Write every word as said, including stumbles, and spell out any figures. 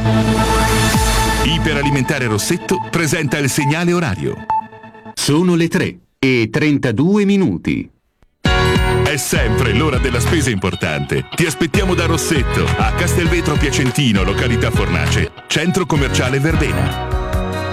Iperalimentare Rossetto presenta il segnale orario. Sono le tre e trentadue minuti. È sempre l'ora della spesa importante. Ti aspettiamo da Rossetto, a Castelvetro Piacentino, località Fornace, centro commerciale Verdena.